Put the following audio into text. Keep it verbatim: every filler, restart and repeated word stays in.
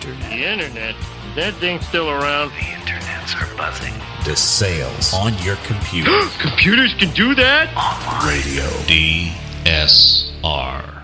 internet. The internet? Is that thing still around? The internets are buzzing. The sales on your computer. Computers can do that? Online. Radio. D S R.